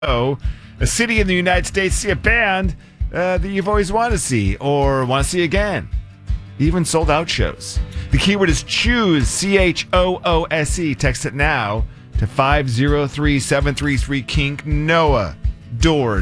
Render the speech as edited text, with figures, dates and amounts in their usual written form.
a city in the United States, see a band that you've always wanted to see or want to see again. Even sold out shows. The keyword is choose, CHOOSE. Text it now to 503-733 Kink Noah. Doors.